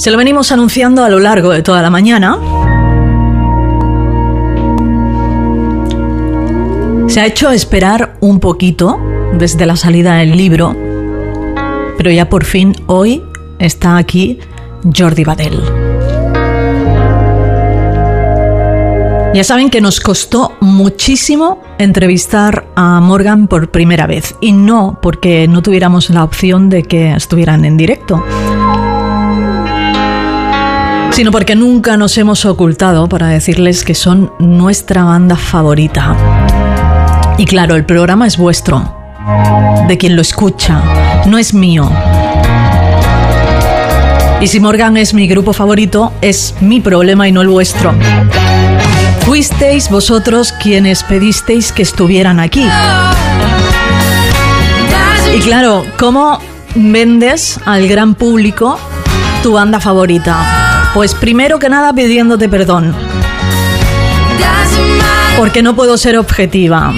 Se lo venimos anunciando a lo largo de toda la mañana. Se ha hecho esperar un poquito desde la salida del libro, pero ya por fin hoy está aquí Jordi Barrel. Ya saben que nos costó muchísimo entrevistar a Morgan por primera vez, y no porque no tuviéramos la opción de que estuvieran en directo, sino porque nunca nos hemos ocultado para decirles que son nuestra banda favorita. Y claro, el programa es vuestro, de quien lo escucha, no es mío. Y si Morgan es mi grupo favorito, es mi problema y no el vuestro. Fuisteis vosotros quienes pedisteis que estuvieran aquí. Y claro, ¿cómo vendes al gran público tu banda favorita? Pues primero que nada pidiéndote perdón, porque no puedo ser objetiva.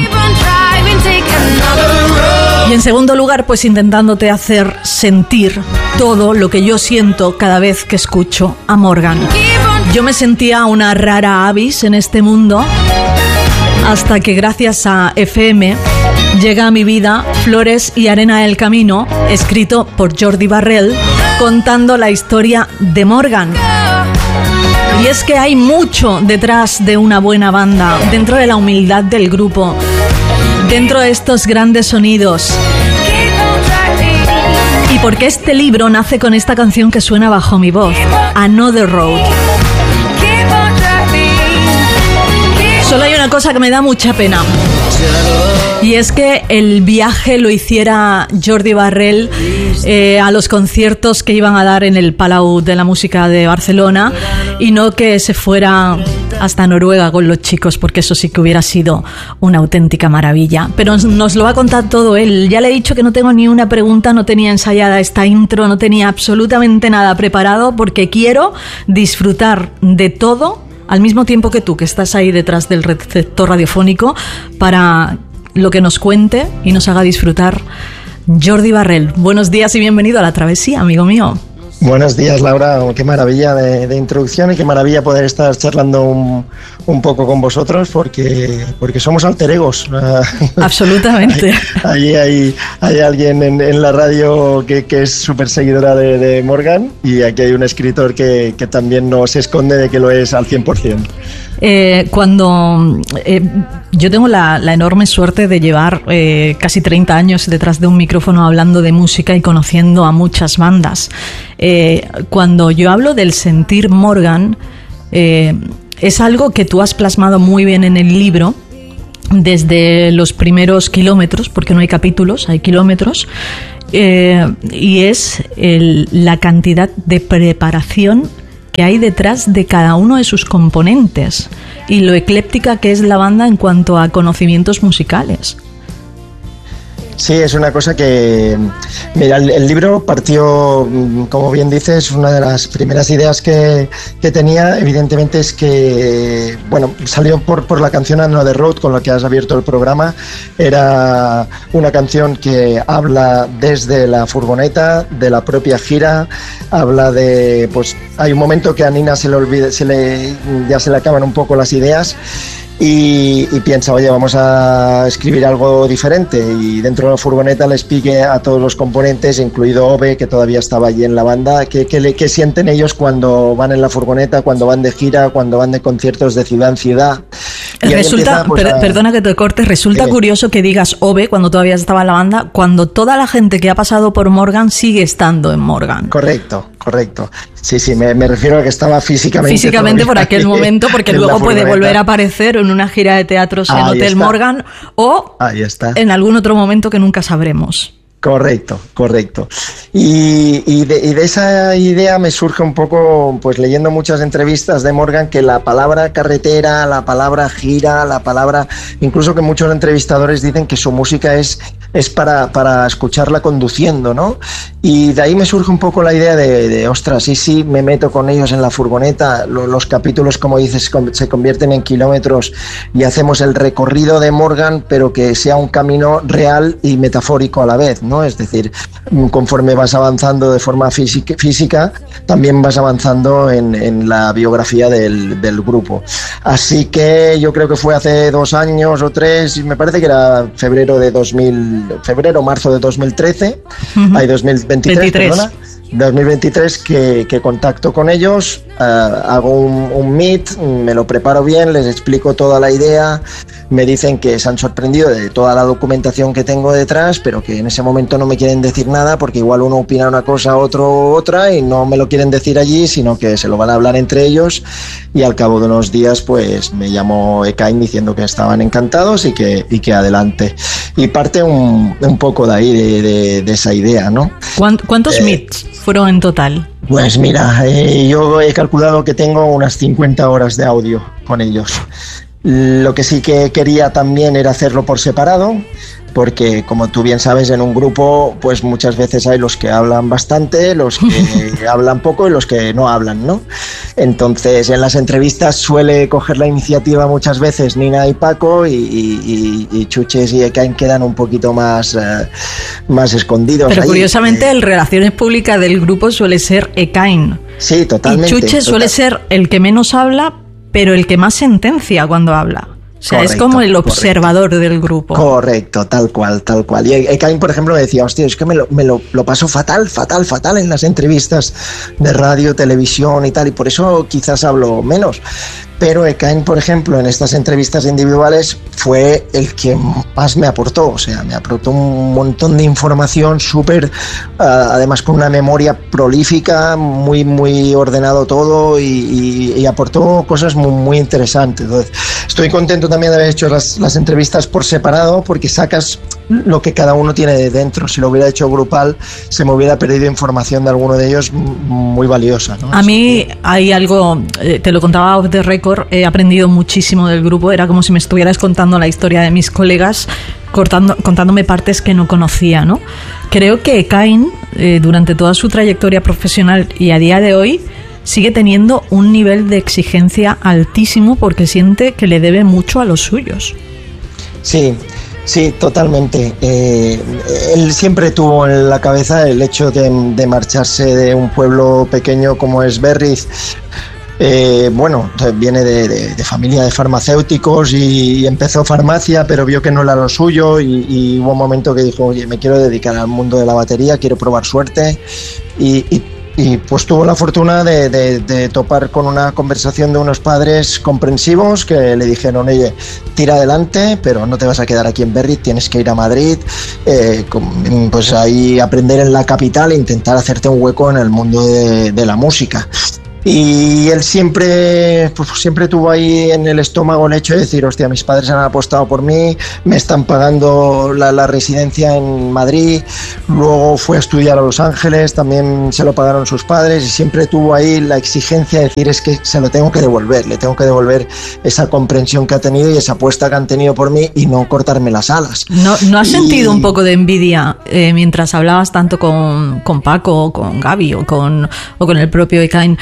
Y en segundo lugar, pues intentándote hacer sentir todo lo que yo siento cada vez que escucho a Morgan. Yo me sentía una rara avis en este mundo, hasta que gracias a FM llega a mi vida Flores y arena del camino, escrito por Jordi Barrel, contando la historia de Morgan. Y es que hay mucho detrás de una buena banda, dentro de la humildad del grupo, dentro de estos grandes sonidos. Y porque este libro nace con esta canción que suena bajo mi voz, Another Road. Solo hay una cosa que me da mucha pena, y es que el viaje lo hiciera Jordi Barrel a los conciertos que iban a dar en el Palau de la Música de Barcelona, y no que se fuera hasta Noruega con los chicos, porque eso sí que hubiera sido una auténtica maravilla. Pero nos lo va a contar todo él. Ya le he dicho que no tengo ni una pregunta, no tenía ensayada esta intro, no tenía absolutamente nada preparado, porque quiero disfrutar de todo al mismo tiempo que tú, que estás ahí detrás del receptor radiofónico, para lo que nos cuente y nos haga disfrutar Jordi Barrel. Buenos días y bienvenido a La Travesía, amigo mío. Buenos días, Laura. Qué maravilla de introducción, y qué maravilla poder estar charlando un poco con vosotros, porque somos alter egos. Absolutamente. Hay alguien en la radio que es súper seguidora de Morgan, y aquí hay un escritor que también no se esconde de que lo es al 100%. Yo tengo la enorme suerte de llevar casi 30 años detrás de un micrófono hablando de música y conociendo a muchas bandas. Cuando yo hablo del sentir Morgan, es algo que tú has plasmado muy bien en el libro, desde los primeros kilómetros, porque no hay capítulos, hay kilómetros, y es la cantidad de preparación que hay detrás de cada uno de sus componentes, y lo ecléptica que es la banda en cuanto a conocimientos musicales. Sí, es una cosa que... Mira, el libro partió, como bien dices, una de las primeras ideas que tenía, evidentemente, es que, bueno, salió por la canción Another Road, con la que has abierto el programa. Era una canción que habla desde la furgoneta, de la propia gira, habla de... Pues hay un momento que a Nina ya se le acaban un poco las ideas, y piensa, oye, vamos a escribir algo diferente, y dentro de la furgoneta les pique a todos los componentes, incluido Ove, que todavía estaba allí en la banda, ¿qué sienten ellos cuando van en la furgoneta, cuando van de gira, cuando van de conciertos de ciudad en ciudad? Resulta, perdona que te cortes, resulta curioso que digas Ove cuando todavía estaba en la banda, cuando toda la gente que ha pasado por Morgan sigue estando en Morgan. Correcto. Sí, me refiero a que estaba físicamente por aquel momento, porque luego puede volver a aparecer en una gira de teatros en Hotel Morgan, o en algún otro momento que nunca sabremos. Correcto. Y de esa idea me surge un poco, pues leyendo muchas entrevistas de Morgan, que la palabra carretera, la palabra gira, la palabra... Incluso que muchos entrevistadores dicen que su música es para escucharla conduciendo, ¿no? Y de ahí me surge un poco la idea de ostras, sí, me meto con ellos en la furgoneta, los capítulos, como dices, se convierten en kilómetros, y hacemos el recorrido de Morgan, pero que sea un camino real y metafórico a la vez, ¿no? ¿no? Es decir, conforme vas avanzando de forma física, también vas avanzando en la biografía del grupo. Así que yo creo que fue hace 2 años o 3, y me parece que era febrero marzo de 2013, hay 2023, perdona. 2023 que contacto con ellos, hago un meet, me lo preparo bien, les explico toda la idea, me dicen que se han sorprendido de toda la documentación que tengo detrás, pero que en ese momento no me quieren decir nada porque igual uno opina una cosa, otro otra, y no me lo quieren decir allí, sino que se lo van a hablar entre ellos, y al cabo de unos días pues me llamó Ekain diciendo que estaban encantados y que adelante. Y parte un poco de ahí, de esa idea, ¿no? ¿Cuántos meets fueron en total? Pues mira, yo he calculado que tengo unas 50 horas de audio con ellos. Lo que sí que quería también era hacerlo por separado, porque como tú bien sabes, en un grupo pues muchas veces hay los que hablan bastante, los que hablan poco y los que no hablan, ¿no? Entonces en las entrevistas suele coger la iniciativa muchas veces Nina y Paco, y Chuches y Ekain quedan un poquito más escondidos. Pero ahí. Curiosamente el relaciones públicas del grupo suele ser Ekain. Sí, totalmente. Y Chuches suele ser el que menos habla, pero el que más sentencia cuando habla. O sea, correcto, es como el observador del grupo. Correcto, tal cual. Y Ekain, por ejemplo, me decía, hostia, es que me lo paso fatal en las entrevistas de radio, televisión y tal, y por eso quizás hablo menos. Pero Ekain, por ejemplo, en estas entrevistas individuales fue el que más me aportó, o sea, me aportó un montón de información súper, además con una memoria prolífica, muy, muy ordenado todo, y aportó cosas muy, muy interesantes. Entonces, estoy contento también de haber hecho las entrevistas por separado, porque sacas lo que cada uno tiene de dentro. Si lo hubiera hecho grupal, se me hubiera perdido información de alguno de ellos muy valiosa, ¿no? A mí hay algo, te lo contaba off the record, he aprendido muchísimo del grupo, era como si me estuvieras contando la historia de mis colegas, contándome partes que no conocía, ¿no? Creo que Ekain, durante toda su trayectoria profesional y a día de hoy, sigue teniendo un nivel de exigencia altísimo porque siente que le debe mucho a los suyos. Sí, totalmente. Él siempre tuvo en la cabeza el hecho de marcharse de un pueblo pequeño como es Berriz. Bueno, viene de familia de farmacéuticos y empezó farmacia, pero vio que no era lo suyo, y hubo un momento que dijo, oye, me quiero dedicar al mundo de la batería, quiero probar suerte, y pues tuvo la fortuna de topar con una conversación de unos padres comprensivos que le dijeron, oye, tira adelante, pero no te vas a quedar aquí en Berriz, tienes que ir a Madrid, pues ahí aprender en la capital e intentar hacerte un hueco en el mundo de la música. Y él siempre tuvo ahí en el estómago el hecho de decir, hostia, mis padres han apostado por mí, me están pagando la residencia en Madrid, luego fue a estudiar a Los Ángeles, también se lo pagaron sus padres, y siempre tuvo ahí la exigencia de decir, es que se lo tengo que devolver, le tengo que devolver esa comprensión que ha tenido y esa apuesta que han tenido por mí, y no cortarme las alas. ¿No has sentido un poco de envidia mientras hablabas tanto con Paco, o con Gaby, o con el propio Ekain,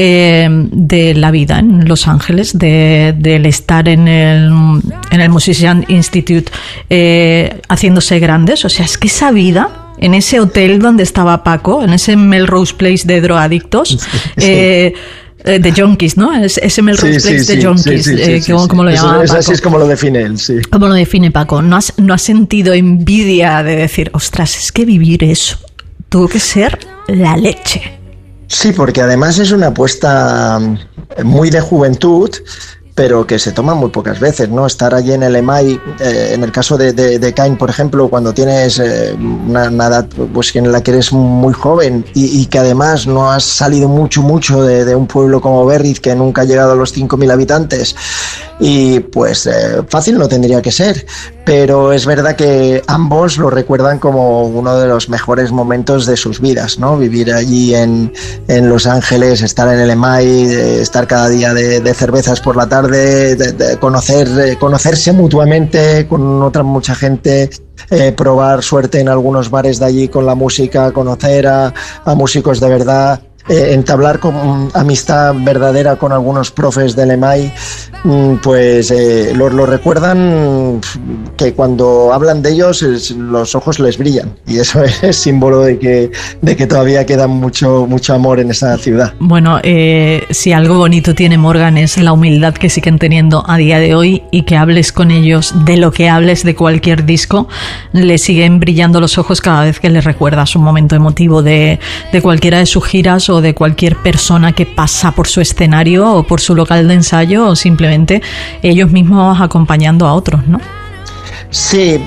de la vida en Los Ángeles, del estar en el Musician Institute haciéndose grandes? O sea, es que esa vida en ese hotel donde estaba Paco, en ese Melrose Place de drogadictos, de junkies, ¿no? Ese Melrose Place de junkies, como lo llamaba Paco. Así es como lo define él, sí. Como lo define Paco. ¿No has sentido envidia de decir, ostras, es que vivir eso tuvo que ser la leche? Sí, porque además es una apuesta muy de juventud, pero que se toma muy pocas veces, ¿no? Estar allí en el EMI, en el caso de Ekain, por ejemplo, cuando tienes una edad pues, en la que eres muy joven y que además no has salido mucho de un pueblo como Berriz, que nunca ha llegado a los 5.000 habitantes, y pues fácil no tendría que ser, pero es verdad que ambos lo recuerdan como uno de los mejores momentos de sus vidas, ¿no? Vivir allí en Los Ángeles, estar en el EMI, estar cada día de cervezas por la tarde, de conocerse mutuamente con otra mucha gente, probar suerte en algunos bares de allí con la música, conocer a músicos de verdad. entablar con amistad verdadera con algunos profes del EMAI, pues lo recuerdan, que cuando hablan de ellos los ojos les brillan, y eso es símbolo de que todavía queda mucho amor en esa ciudad. Bueno, si algo bonito tiene Morgan es la humildad que siguen teniendo a día de hoy, y que hables con ellos de lo que hables de cualquier disco, le siguen brillando los ojos cada vez que les recuerdas un momento emotivo de cualquiera de sus giras, o de cualquier persona que pasa por su escenario o por su local de ensayo, o simplemente ellos mismos acompañando a otros, ¿no? Sí,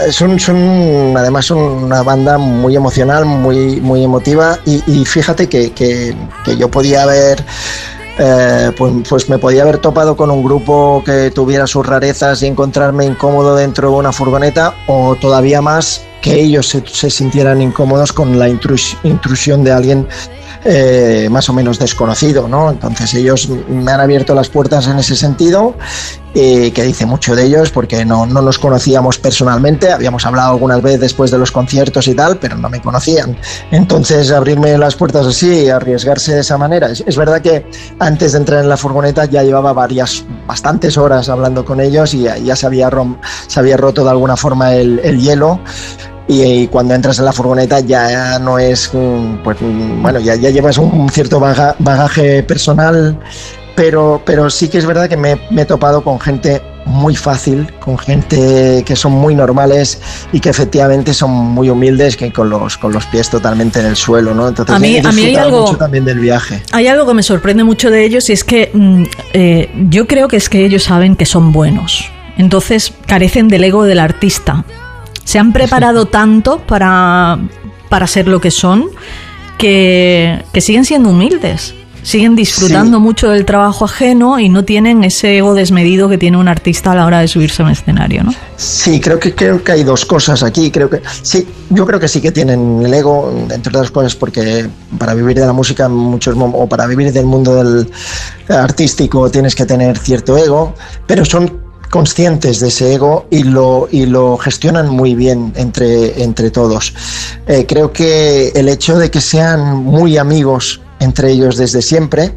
además son una banda muy emocional, muy emotiva, y fíjate que yo podía haber pues me podía haber topado con un grupo que tuviera sus rarezas y encontrarme incómodo dentro de una furgoneta, o todavía más, que ellos se sintieran incómodos con la intrusión de alguien más o menos desconocido, ¿no? Entonces ellos me han abierto las puertas en ese sentido, que dice mucho de ellos, porque no nos conocíamos personalmente, habíamos hablado algunas veces después de los conciertos y tal, pero no me conocían. Entonces abrirme las puertas así, arriesgarse de esa manera, es verdad que antes de entrar en la furgoneta ya llevaba bastantes horas hablando con ellos, y ya se había roto de alguna forma el hielo. Y cuando entras en la furgoneta ya no es, pues bueno, ya llevas un cierto bagaje personal, pero sí que es verdad que me he topado con gente muy fácil, con gente que son muy normales y que efectivamente son muy humildes, que con los pies totalmente en el suelo, ¿no? Entonces a mí hay algo mucho también del viaje. Hay algo que me sorprende mucho de ellos, y es que yo creo que es que ellos saben que son buenos, entonces carecen del ego del artista. Se han preparado tanto para ser lo que son, que siguen siendo humildes, siguen disfrutando mucho del trabajo ajeno, y no tienen ese ego desmedido que tiene un artista a la hora de subirse a un escenario, ¿no? Sí, creo que hay dos cosas aquí. Yo creo que sí que tienen el ego, entre otras cosas, porque para vivir de la música o para vivir del mundo del artístico tienes que tener cierto ego, pero son conscientes de ese ego y lo gestionan muy bien entre todos. Creo que el hecho de que sean muy amigos entre ellos desde siempre,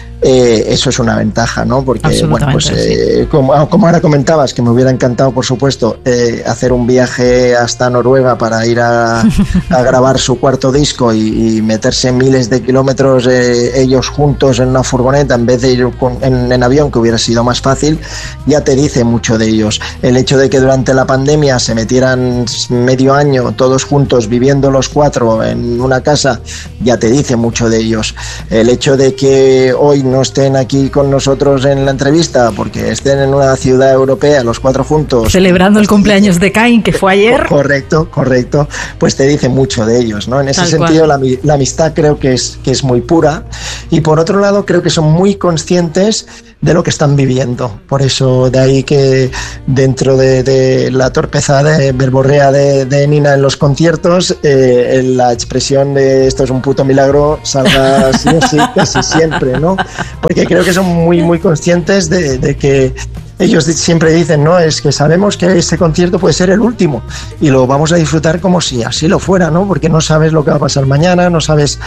eso es una ventaja, ¿no? Porque, bueno, pues como ahora comentabas, que me hubiera encantado, por supuesto, hacer un viaje hasta Noruega para ir a grabar su cuarto disco y meterse miles de kilómetros ellos juntos en una furgoneta en vez de ir en avión, que hubiera sido más fácil, ya te dice mucho de ellos. El hecho de que durante la pandemia se metieran medio año todos juntos viviendo los cuatro en una casa, ya te dice mucho de ellos. El hecho de que hoy no estén aquí con nosotros en la entrevista porque estén en una ciudad europea los cuatro juntos celebrando el cumpleaños de Caín, que fue ayer. Correcto, pues te dice mucho de ellos, ¿no? En ese sentido la amistad creo que es muy pura, y por otro lado creo que son muy conscientes de lo que están viviendo. Por eso de ahí que dentro de la torpeza verborrea de Nina en los conciertos, la expresión de esto es un puto milagro salga sí o sí casi siempre, ¿no? Porque creo que son muy conscientes de que ellos siempre dicen, ¿no? Es que sabemos que este concierto puede ser el último y lo vamos a disfrutar como si así lo fuera, ¿no? Porque no sabes lo que va a pasar mañana, no sabes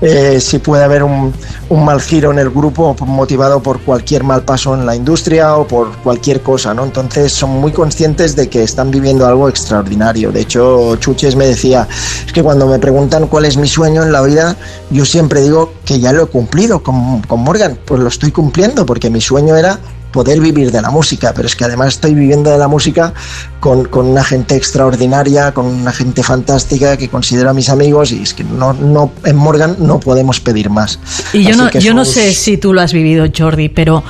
si puede haber un mal giro en el grupo motivado por cualquier mal paso en la industria o por cualquier cosa, ¿no? Entonces son muy conscientes de que están viviendo algo extraordinario. De hecho, Chuches me decía, es que cuando me preguntan cuál es mi sueño en la vida, yo siempre digo que ya lo he cumplido con Morgan. Pues lo estoy cumpliendo, porque mi sueño era poder vivir de la música, pero es que además estoy viviendo de la música con una gente extraordinaria, con una gente fantástica que considero a mis amigos, y es que no en Morgan no podemos pedir más. Y yo no sé si tú lo has vivido, Jordi, pero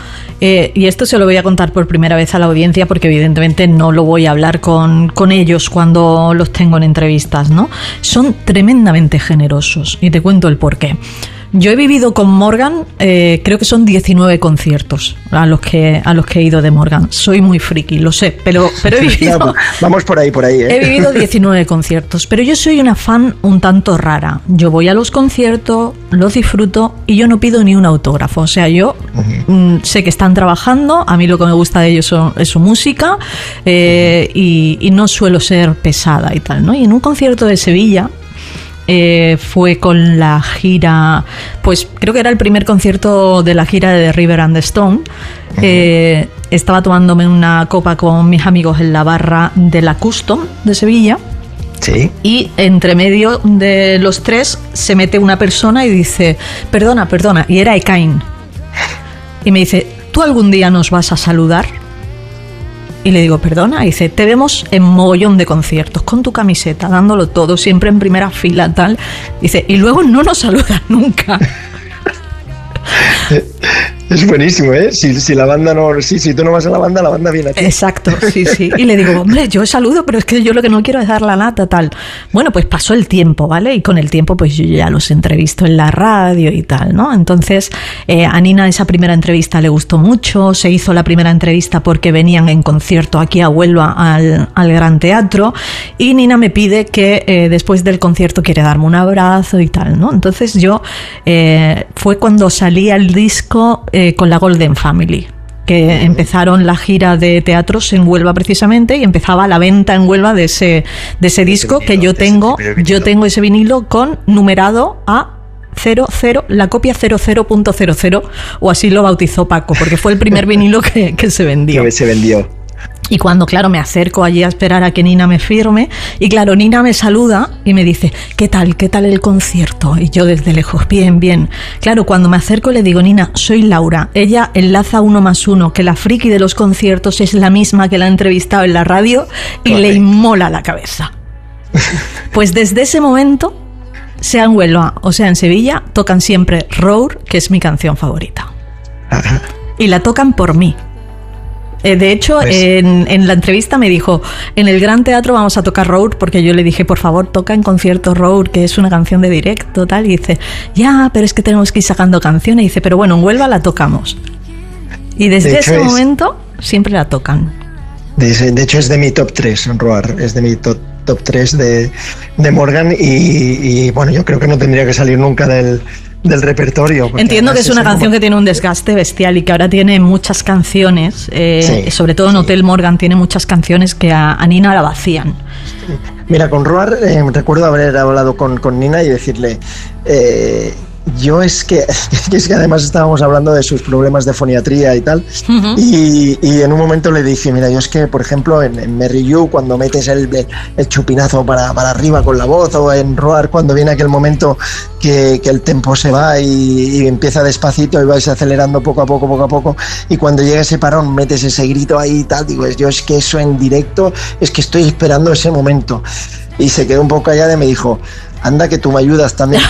y esto se lo voy a contar por primera vez a la audiencia, porque evidentemente no lo voy a hablar con ellos cuando los tengo en entrevistas, ¿no? Son tremendamente generosos, y te cuento el porqué. Yo he vivido con Morgan, creo que son 19 conciertos a los que he ido de Morgan. Soy muy friki, lo sé, pero he vivido... Vamos por ahí. He vivido 19 conciertos, pero yo soy una fan un tanto rara. Yo voy a los conciertos, los disfruto y yo no pido ni un autógrafo. O sea, yo sé que están trabajando, a mí lo que me gusta de ellos es su música, y no suelo ser pesada y tal, ¿no? Y en un concierto de Sevilla, fue con la gira, pues creo que era el primer concierto de la gira de The River and the Stone. Estaba tomándome una copa con mis amigos en la barra de la Custom de Sevilla. Sí. Y entre medio de los tres se mete una persona y dice, perdona, y era Ekain. Y me dice, ¿tú algún día nos vas a saludar? Y le digo, perdona, y dice, te vemos en mogollón de conciertos, con tu camiseta, dándolo todo, siempre en primera fila, tal. Dice, y luego no nos saludas nunca. Es buenísimo, ¿eh? Si la banda no... Si tú no vas a la banda viene a ti. Exacto, sí. Y le digo, hombre, yo saludo, pero es que yo lo que no quiero es dar la lata, tal. Bueno, pues pasó el tiempo, ¿vale? Y con el tiempo, pues yo ya los entrevisto en la radio y tal, ¿no? Entonces, a Nina esa primera entrevista le gustó mucho. Se hizo la primera entrevista porque venían en concierto aquí a Huelva al Gran Teatro. Y Nina me pide que después del concierto quiere darme un abrazo y tal, ¿no? Entonces yo, fue cuando salía el disco... con la Golden Family, que empezaron la gira de teatros en Huelva precisamente, y empezaba la venta en Huelva de ese disco vinilo, que yo tengo ese vinilo con numerado a 00, la copia 00.00, o así lo bautizó Paco, porque fue el primer vinilo que se vendió. Y cuando, claro, me acerco allí a esperar a que Nina me firme, y claro, Nina me saluda y me dice, ¿qué tal el concierto? Y yo desde lejos, bien. Claro, cuando me acerco le digo, Nina, soy Laura. Ella enlaza 1 más 1, que la friki de los conciertos es la misma que la ha entrevistado en la radio, y le inmola la cabeza. Pues desde ese momento, sea en Huelva o sea en Sevilla, tocan siempre Roar, que es mi canción favorita. Ajá. Y la tocan por mí. De hecho, pues, en la entrevista me dijo, en el Gran Teatro vamos a tocar Roar, porque yo le dije, por favor, toca en concierto Roar, que es una canción de directo, tal. Y dice, ya, pero es que tenemos que ir sacando canciones. Y dice, pero bueno, en Huelva la tocamos. Y desde ese momento siempre la tocan. De hecho, es de mi top 3, Roar. Es de mi top 3 de Morgan. Y bueno, yo creo que no tendría que salir nunca del repertorio. Entiendo que es una canción que tiene un desgaste bestial y que ahora tiene muchas canciones, sobre todo en Hotel Morgan tiene muchas canciones que a Nina la vacían. Mira, con Roar recuerdo haber hablado con Nina y decirle, yo es que además estábamos hablando de sus problemas de foniatría y tal, y en un momento le dije, mira, yo es que, por ejemplo, en Merry You, cuando metes el chupinazo para arriba con la voz, o en Roar, cuando viene aquel momento que el tempo se va y empieza despacito y vais acelerando poco a poco, y cuando llega ese parón metes ese grito ahí y tal, digo, yo es que eso en directo, es que estoy esperando ese momento. Y se quedó un poco callada y me dijo, anda que tú me ayudas también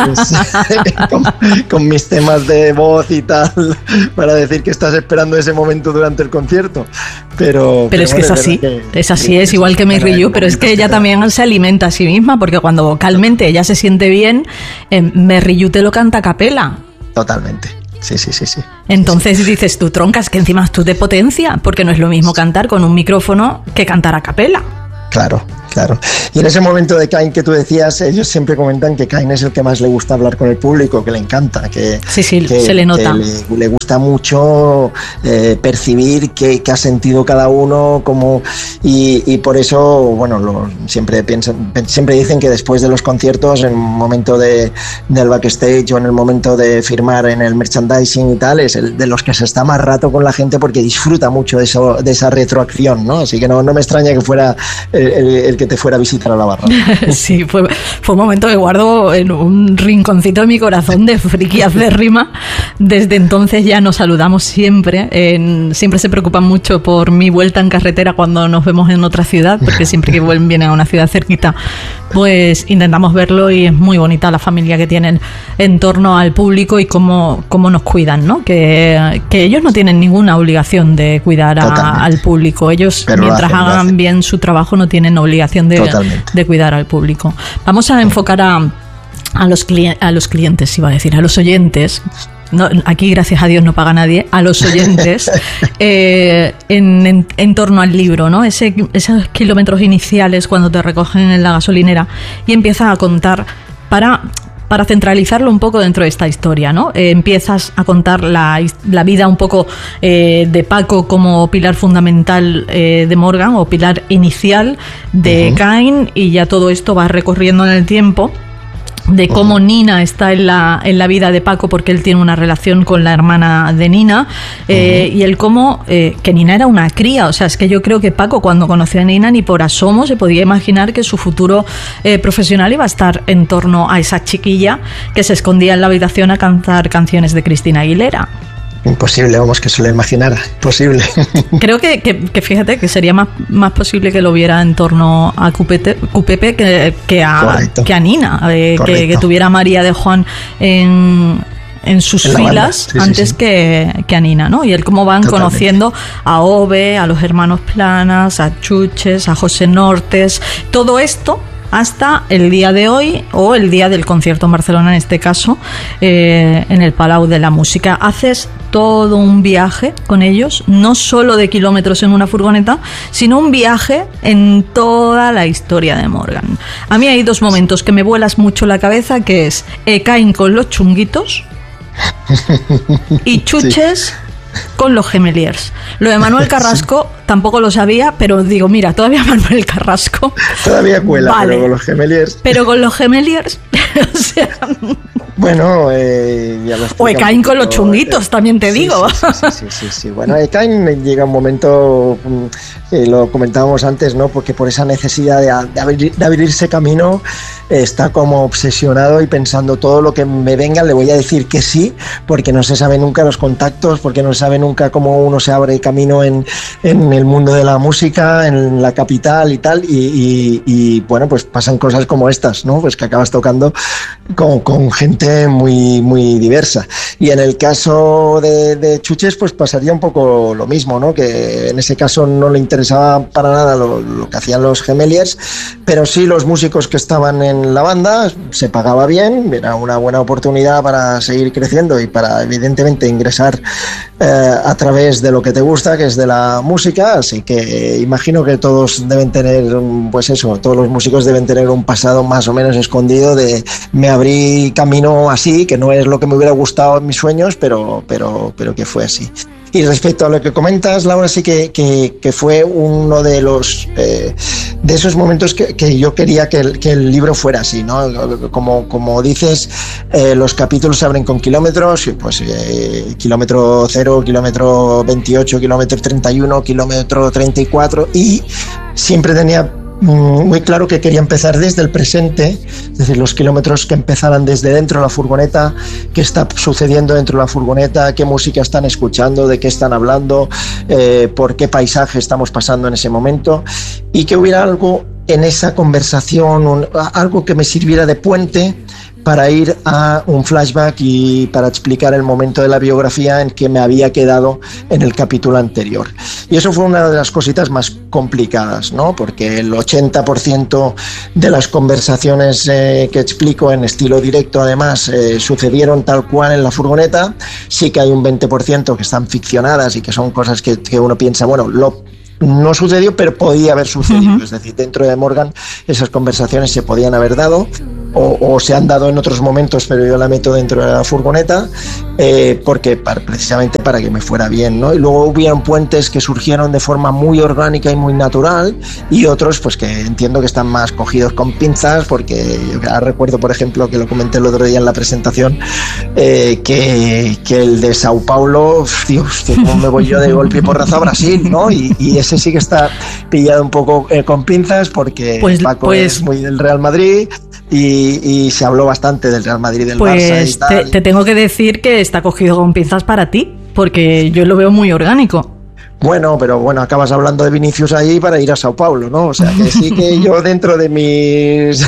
con mis temas de voz y tal, para decir que estás esperando ese momento durante el concierto. Pero es que es así, es igual que Merry You, pero es que ella también se alimenta a sí misma, porque cuando vocalmente ella se siente bien, Merry You te lo canta a capela. Totalmente. Sí. Entonces dices tú, troncas, que encima tú te potencia, porque no es lo mismo cantar con un micrófono que cantar a capela. Claro. Y en ese momento de Kain que tú decías, ellos siempre comentan que Kain es el que más le gusta hablar con el público, que le encanta, que se le nota. Que le gusta mucho percibir qué ha sentido cada uno, y por eso, bueno, siempre dicen que después de los conciertos, en el momento del backstage o en el momento de firmar en el merchandising y tal, es el de los que se está más rato con la gente porque disfruta mucho de esa retroacción, ¿no? Así que no me extraña que fuera el que te fuera a visitar a la barra. Sí, fue un momento que guardo en un rinconcito de mi corazón de friki acérrima. Desde entonces ya nos saludamos siempre. Siempre se preocupan mucho por mi vuelta en carretera cuando nos vemos en otra ciudad, porque siempre que vienen a una ciudad cerquita, pues intentamos verlo, y es muy bonita la familia que tienen en torno al público y cómo nos cuidan, ¿no? Que ellos no tienen ninguna obligación de cuidar al público. Ellos, pero mientras hagan bien su trabajo, no tienen obligación de cuidar al público. Vamos a enfocar a los clientes, iba a decir, a los oyentes. No, aquí, gracias a Dios, no paga nadie. A los oyentes, en torno al libro, ¿no? Esos kilómetros iniciales cuando te recogen en la gasolinera y empiezan a contar para centralizarlo un poco dentro de esta historia, ¿no? Empiezas a contar la vida un poco de Paco como pilar fundamental de Morgan, o pilar inicial de Kain, y ya todo esto va recorriendo en el tiempo de cómo Nina está en la vida de Paco, porque él tiene una relación con la hermana de Nina, y él cómo que Nina era una cría. O sea, es que yo creo que Paco, cuando conoció a Nina, ni por asomo se podía imaginar que su futuro profesional iba a estar en torno a esa chiquilla que se escondía en la habitación a cantar canciones de Cristina Aguilera. Imposible, vamos, que se lo imaginara. Posible. Creo que fíjate que sería más posible que lo viera en torno a Cupepe que a Nina, que tuviera a María de Juan en sus filas antes que a Nina, ¿no? Y él cómo van conociendo a Ove, a los hermanos Planas, a Chuches, a José Nortes, todo esto hasta el día de hoy, o el día del concierto en Barcelona, en este caso, en el Palau de la Música. Haces todo un viaje con ellos, no solo de kilómetros en una furgoneta, sino un viaje en toda la historia de Morgan. A mí hay dos momentos que me vuelas mucho la cabeza, que es Ekain con los chunguitos y Chuches con los Gemeliers. Lo de Manuel Carrasco tampoco lo sabía, pero digo, mira, todavía Manuel Carrasco todavía cuela, vale, pero con los Gemeliers o sea, bueno, o Ekain con los chunguitos, también te digo. Sí. Bueno, Ekain llega un momento, lo comentábamos antes, ¿no? Porque por esa necesidad de abrirse camino, está como obsesionado y pensando todo lo que me venga le voy a decir que sí, porque no se sabe nunca los contactos, porque no se sabe nunca cómo uno se abre camino en el mundo de la música, en la capital y tal, y bueno, pues pasan cosas como estas, ¿no? Pues que acabas tocando con gente muy, muy diversa. Y en el caso de Chuches, pues pasaría un poco lo mismo, ¿no? Que en ese caso no le interesaba para nada lo que hacían los Gemeliers, pero sí los músicos que estaban en la banda, se pagaba bien, era una buena oportunidad para seguir creciendo y para evidentemente ingresar a través de lo que te gusta, que es de la música, así que imagino que todos deben tener, pues eso, todos los músicos deben tener un pasado más o menos escondido de me abrí camino así, que no es lo que me hubiera gustado en mis sueños, pero que fue así. Y respecto a lo que comentas, Laura, sí que fue uno de los de esos momentos que yo quería que el libro fuera así, ¿no? Como dices, los capítulos se abren con kilómetros, pues kilómetro 0, kilómetro 28, kilómetro 31, kilómetro 34, y siempre tenía muy claro que quería empezar desde el presente, es decir, los kilómetros que empezaran desde dentro de la furgoneta, qué está sucediendo dentro de la furgoneta, qué música están escuchando, de qué están hablando, por qué paisaje estamos pasando en ese momento, y que hubiera algo en esa conversación, algo que me sirviera de puente para ir a un flashback y para explicar el momento de la biografía en que me había quedado en el capítulo anterior. Y eso fue una de las cositas más complicadas, ¿no? Porque el 80% de las conversaciones que explico en estilo directo, además, sucedieron tal cual en la furgoneta. Sí que hay un 20% que están ficcionadas y que son cosas que uno piensa, bueno, no sucedió, pero podía haber sucedido. Uh-huh. Es decir, dentro de Morgan esas conversaciones se podían haber dado o se han dado en otros momentos, pero yo la meto dentro de la furgoneta porque precisamente para que me fuera bien, ¿no? Y luego hubieron puentes que surgieron de forma muy orgánica y muy natural, y otros pues que entiendo que están más cogidos con pinzas, porque yo recuerdo, por ejemplo, que lo comenté el otro día en la presentación, que el de Sao Paulo, Dios, cómo me voy yo de golpe y porrazo a Brasil, ¿no? Y ese sí que está pillado un poco con pinzas, porque Paco es muy del Real Madrid y se habló bastante del Real Madrid y del Barça y tal. Te tengo que decir que está cogido con pinzas para ti, porque yo lo veo muy orgánico. Bueno, pero bueno, acabas hablando de Vinicius ahí para ir a Sao Paulo, ¿no? O sea, que sí que yo dentro de mis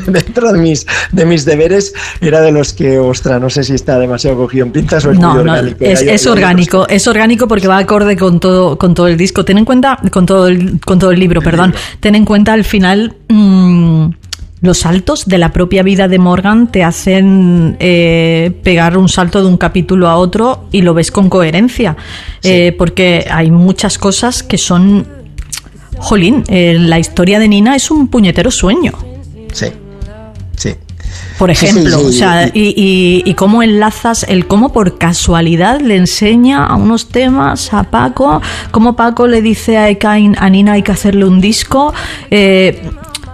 deberes era de los que, ostras, no sé si está demasiado cogido en pinzas o es muy orgánico. No, es orgánico porque va acorde con todo el disco. Ten en cuenta, con todo el libro, perdón. Ten en cuenta al final los saltos de la propia vida de Morgan te hacen pegar un salto de un capítulo a otro y lo ves con coherencia, sí. Porque hay muchas cosas que son, jolín, la historia de Nina es un puñetero sueño. Sí. Por ejemplo, sí. O sea, y cómo enlazas cómo por casualidad le enseña a unos temas a Paco, cómo Paco le dice a Ekain, a Nina hay que hacerle un disco,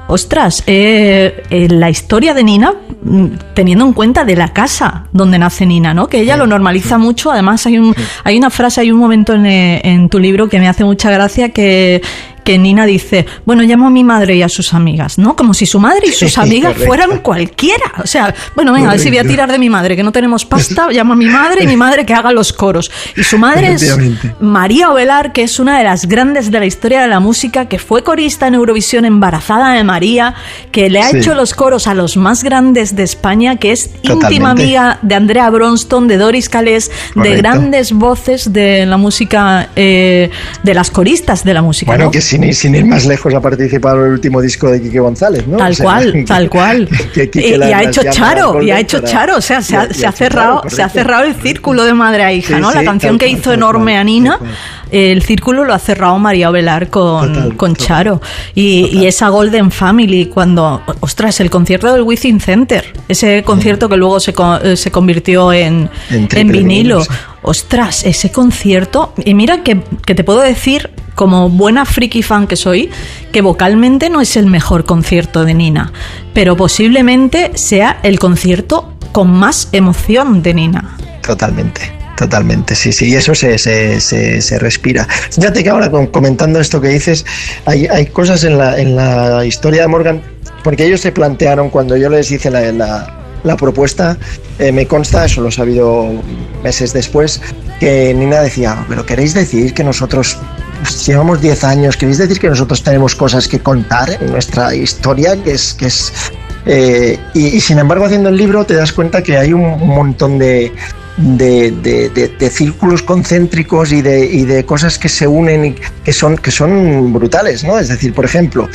ostras, la historia de Nina, teniendo en cuenta de la casa donde nace Nina, ¿no? Que ella lo normaliza mucho. Además hay una frase, hay un momento en tu libro que me hace mucha gracia, que Nina dice, bueno, llamo a mi madre y a sus amigas, ¿no? Como si su madre y sus amigas fueran cualquiera. O sea, bueno, venga, a ver si voy a tirar de mi madre, que no tenemos pasta, llamo a mi madre y mi madre que haga los coros. Y su madre es María Ovelar, que es una de las grandes de la historia de la música, que fue corista en Eurovisión, embarazada de María, que le ha hecho los coros a los más grandes de España, que es íntima amiga de Andrea Bronston, de Doris Calés, de grandes voces de la música, de las coristas de la música. Bueno, ¿no? Que sin ir más lejos ha participado en el último disco de Quique González, ¿no? Tal cual. Y ha hecho Charo, o sea, se ha cerrado el círculo de madre a hija, ¿no? La canción que hizo enorme a Nina, el círculo lo ha cerrado María Ovelar con Charo. Y esa Golden Family, cuando, ostras, el concierto del Within Center, ese concierto que luego se convirtió en vinilo. Sí. Ostras, ese concierto, y mira que te puedo decir, como buena friki fan que soy, que vocalmente no es el mejor concierto de Nina, pero posiblemente sea el concierto con más emoción de Nina. Totalmente, sí, y eso se respira. Fíjate que ahora, comentando esto que dices, hay cosas en la historia de Morgan, porque ellos se plantearon, cuando yo les hice la propuesta, me consta, eso lo he sabido meses después, que Nina decía, pero ¿queréis decir que nosotros llevamos 10 años, queréis decir que nosotros tenemos cosas que contar en nuestra historia, que es y sin embargo, haciendo el libro te das cuenta que hay un montón de círculos concéntricos y de cosas que se unen y que son brutales, ¿no? Es decir, por ejemplo,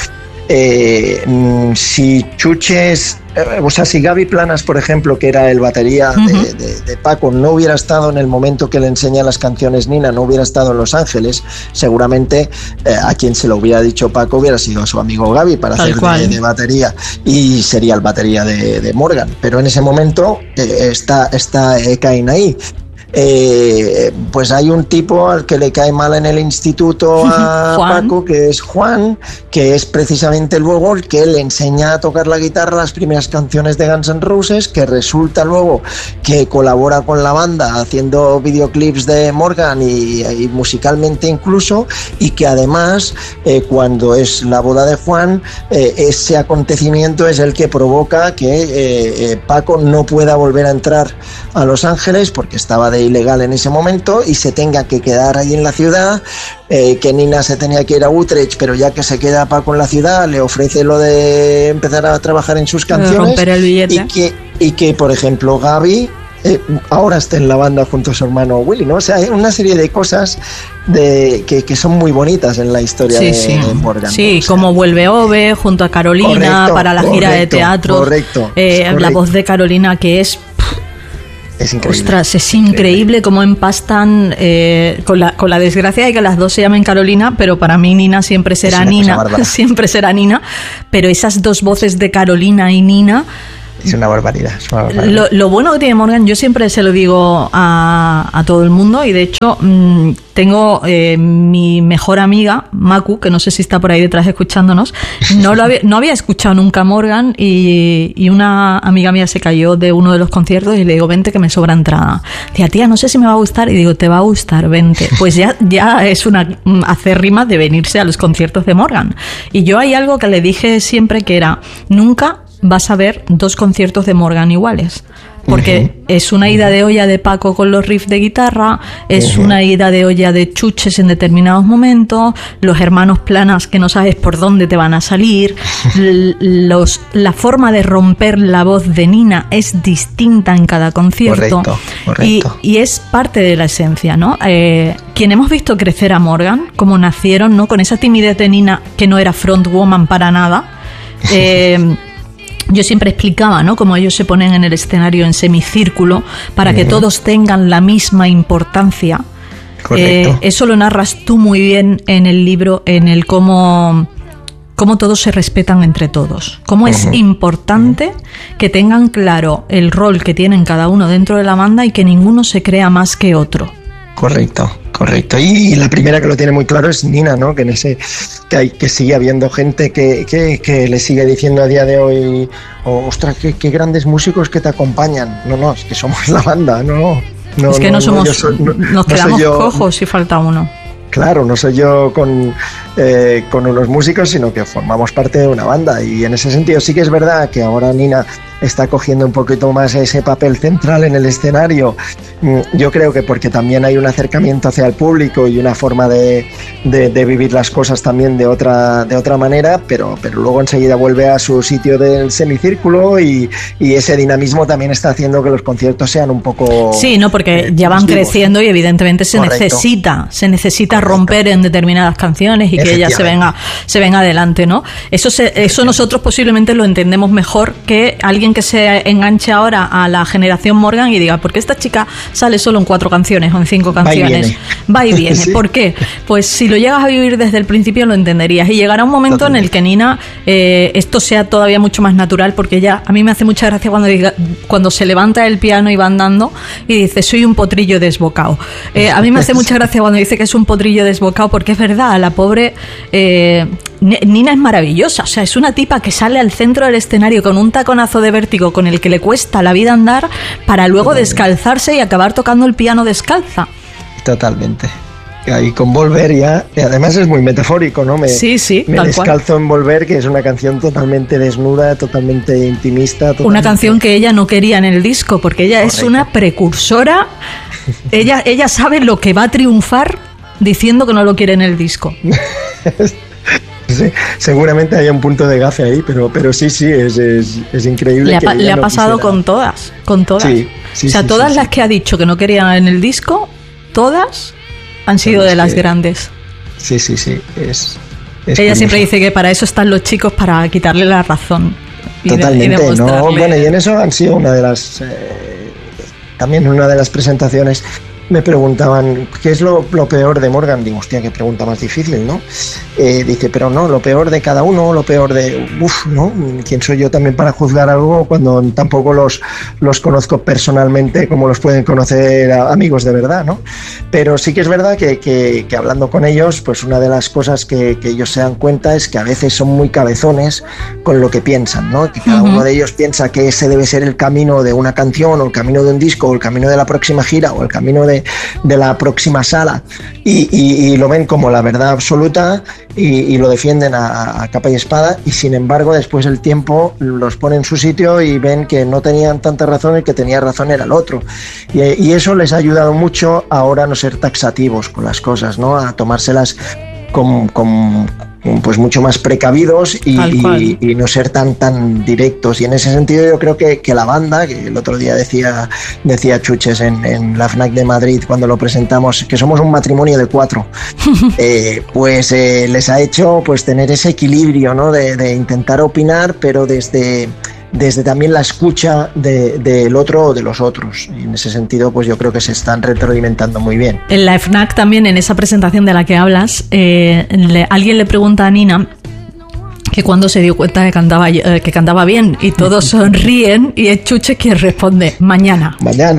si Chuches, si Gaby Planas, por ejemplo, que era el batería de Paco, no hubiera estado en el momento que le enseña las canciones Nina, no hubiera estado en Los Ángeles, seguramente a quien se lo hubiera dicho Paco hubiera sido su amigo Gaby para hacer de batería, y sería el batería de Morgan. Pero en ese momento está Caín ahí. Pues hay un tipo al que le cae mal en el instituto a Paco, que es Juan, que es precisamente luego el que le enseña a tocar la guitarra las primeras canciones de Guns N' Roses, que resulta luego que colabora con la banda haciendo videoclips de Morgan y musicalmente incluso, y que además cuando es la boda de Juan, ese acontecimiento es el que provoca que Paco no pueda volver a entrar a Los Ángeles porque estaba de ilegal en ese momento y se tenga que quedar ahí en la ciudad, que Nina se tenía que ir a Utrecht, pero ya que se queda Paco en la ciudad le ofrece lo de empezar a trabajar en sus canciones, romper el billete. y que por ejemplo Gaby ahora está en la banda junto a su hermano Willy, ¿no? O sea, hay una serie de cosas que son muy bonitas en la historia de Morgan. Sí, ¿no? O sea, como vuelve Ove junto a Carolina para la gira de teatro. Correcto. La voz de Carolina, que es increíble. Ostras, es increíble cómo empastan con la desgracia de que las dos se llamen Carolina, pero para mí Nina siempre será Nina, pero esas dos voces de Carolina y Nina es una barbaridad. Lo bueno que tiene Morgan, yo siempre se lo digo a todo el mundo, y de hecho tengo mi mejor amiga, Macu, que no sé si está por ahí detrás escuchándonos, no había escuchado nunca a Morgan, y una amiga mía se cayó de uno de los conciertos y le digo, vente que me sobra entrada. Decía, tía, no sé si me va a gustar, y digo, te va a gustar, vente. Pues ya es una acérrima de venirse a los conciertos de Morgan. Y yo hay algo que le dije siempre, que era, nunca vas a ver dos conciertos de Morgan iguales, porque es una ida de olla de Paco con los riffs de guitarra, es una ida de olla de Chuches en determinados momentos, los hermanos Planas que no sabes por dónde te van a salir, la forma de romper la voz de Nina es distinta en cada concierto. Correcto. Y es parte de la esencia, ¿no? Quien hemos visto crecer a Morgan, como nacieron, ¿no? Con esa timidez de Nina, que no era frontwoman para nada. Yo siempre explicaba, ¿no?, cómo ellos se ponen en el escenario en semicírculo para que todos tengan la misma importancia. Correcto. Eso lo narras tú muy bien en el libro, en el cómo todos se respetan entre todos. Cómo es importante que tengan claro el rol que tienen cada uno dentro de la banda y que ninguno se crea más que otro. Correcto. Y la primera que lo tiene muy claro es Nina, ¿no? Que que sigue habiendo gente que le sigue diciendo a día de hoy, ostras, qué grandes músicos que te acompañan. No, es que somos la banda, no. Es que nos quedamos cojos si falta uno. Claro, no soy yo con unos músicos, sino que formamos parte de una banda, y en ese sentido sí que es verdad que ahora Nina está cogiendo un poquito más ese papel central en el escenario. Yo creo que porque también hay un acercamiento hacia el público y una forma de vivir las cosas también de otra manera, pero luego enseguida vuelve a su sitio del semicírculo, y ese dinamismo también está haciendo que los conciertos sean un poco... Sí, no, porque ya van creciendo y evidentemente se necesita Correcto. Romper en determinadas canciones y que ella se venga adelante, ¿no? Eso nosotros posiblemente lo entendemos mejor que alguien que se enganche ahora a la generación Morgan y diga, ¿por qué esta chica sale solo en 4 canciones o en 5 canciones? Va y viene. ¿Sí? ¿Por qué? Pues si lo llegas a vivir desde el principio lo entenderías, y llegará un momento en el que Nina esto sea todavía mucho más natural, porque ella, a mí me hace mucha gracia cuando se levanta del piano y va andando y dice, soy un potrillo desbocado. A mí me hace mucha gracia cuando dice que es un potrillo desbocado, porque es verdad, la pobre Nina es maravillosa, o sea, es una tipa que sale al centro del escenario con un taconazo de vértigo con el que le cuesta la vida andar, para luego descalzarse y acabar tocando el piano descalza. Totalmente. Y con Volver ya, y además es muy metafórico, ¿no? Me descalzo en Volver, que es una canción totalmente desnuda, totalmente intimista. Una canción que ella no quería en el disco, porque ella es una precursora. Ella sabe lo que va a triunfar diciendo que no lo quiere en el disco. Sí, seguramente hay un punto de gafe ahí, pero sí, es increíble. Le ha pasado con todas. Sí, o sea, todas las que ha dicho que no querían en el disco, todas han sido de las grandes. Sí, ella siempre dice que para eso están los chicos, para quitarle la razón. Totalmente, ¿no? Bueno, y en eso han sido también una de las presentaciones. Me preguntaban, ¿qué es lo peor de Morgan? Digo, hostia, qué pregunta más difícil, ¿no? Dice, pero no, lo peor de cada uno, lo peor de... ¿no? ¿Quién soy yo también para juzgar algo cuando tampoco los conozco personalmente como los pueden conocer amigos de verdad, ¿no? Pero sí que es verdad que hablando con ellos, pues una de las cosas que ellos se dan cuenta es que a veces son muy cabezones con lo que piensan, ¿no? Que cada uno de ellos piensa que ese debe ser el camino de una canción, o el camino de un disco, o el camino de la próxima gira, o el camino de la próxima sala, y lo ven como la verdad absoluta, y lo defienden a capa y espada, y sin embargo después el tiempo los pone en su sitio y ven que no tenían tanta razón, el que tenía razón era el otro, y eso les ha ayudado mucho ahora a no ser taxativos con las cosas, ¿no? A tomárselas pues mucho más precavidos y no ser tan directos, y en ese sentido yo creo que la banda, que el otro día decía Chuches en la FNAC de Madrid cuando lo presentamos, que somos un matrimonio de 4, pues les ha hecho pues tener ese equilibrio, ¿no? de intentar opinar, pero desde también la escucha del otro o de los otros, y en ese sentido pues yo creo que se están retroalimentando muy bien. En la FNAC también, en esa presentación de la que hablas, alguien le pregunta a Nina que cuando se dio cuenta que cantaba bien, y todos sonríen, y es Chuche quien responde, mañana.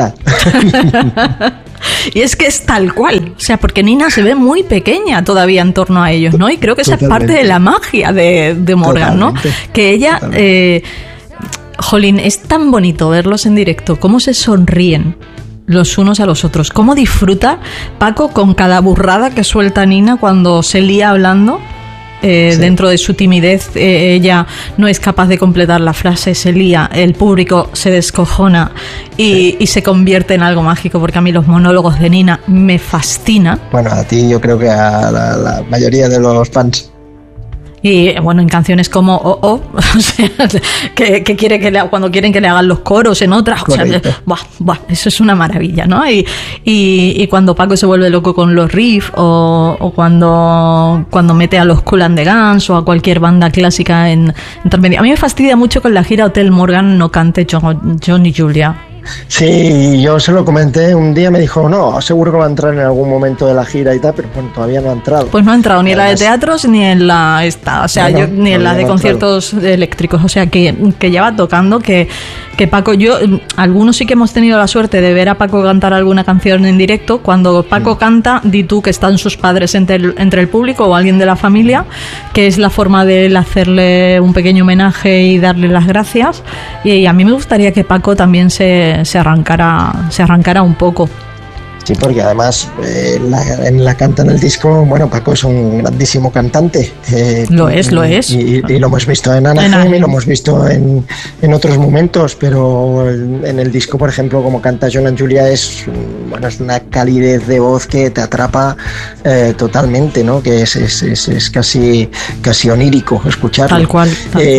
Y es que es tal cual, o sea, porque Nina se ve muy pequeña todavía en torno a ellos, ¿no? Y creo que esa es parte de la magia de Morgan, totalmente, ¿no? Que ella... Jolín, es tan bonito verlos en directo, cómo se sonríen los unos a los otros, cómo disfruta Paco con cada burrada que suelta Nina cuando se lía hablando. Dentro de su timidez, ella no es capaz de completar la frase, se lía, el público se descojona y se convierte en algo mágico, porque a mí los monólogos de Nina me fascinan. Bueno, a ti, yo creo que a la mayoría de los fans. Y bueno, en canciones como o sea, que quiere cuando quieren que le hagan los coros en otras, o sea, eso es una maravilla, ¿no? Y cuando Paco se vuelve loco con los riffs, o cuando mete a los Kool and the Gang o a cualquier banda clásica en intermedio. A mí me fastidia mucho que en la gira Hotel Morgan no cante John y Julia. Sí, yo se lo comenté, un día me dijo, no, seguro que va a entrar en algún momento de la gira y tal, pero bueno, todavía no ha entrado. Pues no ha entrado ni en la de teatros ni en la ni en la de conciertos eléctricos, o sea que ya va tocando, que que Paco, algunos sí que hemos tenido la suerte de ver a Paco cantar alguna canción en directo. Cuando Paco canta, di tú que están sus padres entre el público o alguien de la familia, que es la forma de él hacerle un pequeño homenaje y darle las gracias. Y a mí me gustaría que Paco también se arrancara un poco. Sí, porque además en la canta en el disco, bueno, Paco es un grandísimo cantante. Lo es. Y lo hemos visto en Anaheim y lo hemos visto en otros momentos, pero en el disco, por ejemplo, como canta John and Julia, es una calidez de voz que te atrapa totalmente, ¿no? Que es casi onírico escucharlo. Tal cual.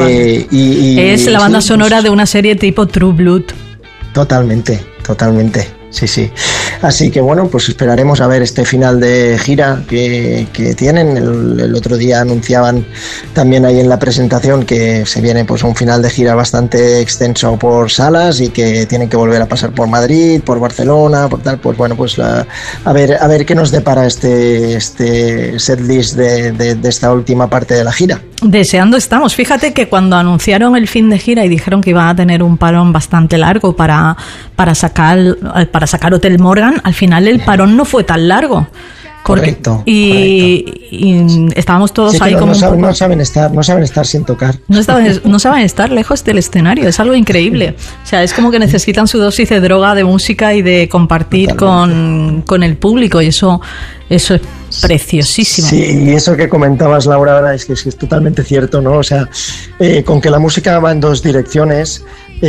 Es la banda sonora de una serie tipo True Blood. Totalmente. Sí. Así que bueno, pues esperaremos a ver este final de gira que tienen. El otro día anunciaban también ahí en la presentación que se viene pues un final de gira bastante extenso por salas y que tienen que volver a pasar por Madrid, por Barcelona, por tal. Pues bueno, pues a ver qué nos depara este setlist de esta última parte de la gira. Deseando estamos. Fíjate que cuando anunciaron el fin de gira y dijeron que iban a tener un parón bastante largo para sacar Hotel Morgan, al final el parón no fue tan largo. Correcto. Y estábamos todos ahí como no saben estar sin tocar. No saben estar lejos del escenario, es algo increíble. O sea, es como que necesitan su dosis de droga, de música y de compartir con el público, y eso es preciosísimo. Sí, y eso que comentabas, Laura, ahora es que es totalmente cierto, ¿no? O sea, con que la música va en dos direcciones,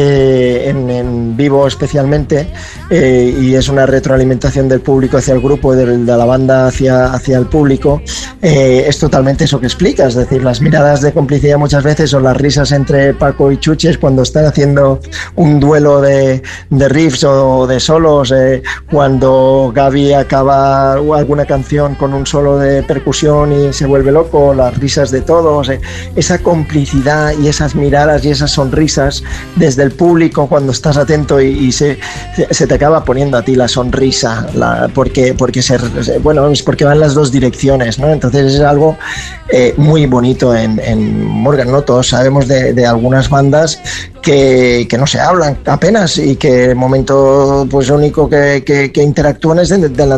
en vivo especialmente, y es una retroalimentación del público hacia el grupo, de la banda hacia el público, es totalmente eso que explicas, es decir, las miradas de complicidad muchas veces o las risas entre Paco y Chuches cuando están haciendo un duelo de riffs o de solos, cuando Gaby acaba alguna canción con un solo de percusión y se vuelve loco, las risas de todos, esa complicidad y esas miradas y esas sonrisas desde el público cuando estás atento y se te acaba poniendo a ti la sonrisa, porque es porque van las dos direcciones, ¿no? Entonces es algo muy bonito en Morgan, ¿no? Todos sabemos de algunas bandas que no se hablan apenas y que el momento pues único que interactúan es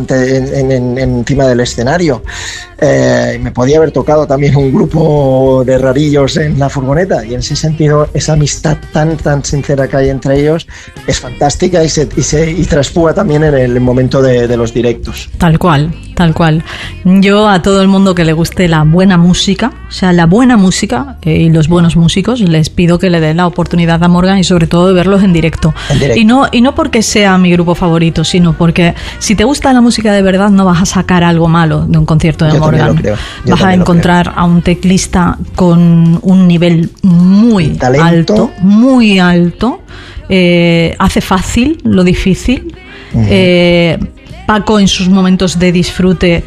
encima del escenario. Me podía haber tocado también un grupo de rarillos en la furgoneta, y en ese sentido esa amistad tan sincera que hay entre ellos es fantástica y traspúa también en el momento de los directos. Tal cual. Yo a todo el mundo que le guste la buena música, o sea, la buena música y los buenos músicos, les pido que le den la oportunidad a Morgan y sobre todo de verlos en directo. Y no porque sea mi grupo favorito, sino porque si te gusta la música de verdad no vas a sacar algo malo de un concierto de Morgan. Vas a encontrar a un teclista con un nivel muy alto, hace fácil lo difícil. Paco en sus momentos de disfrute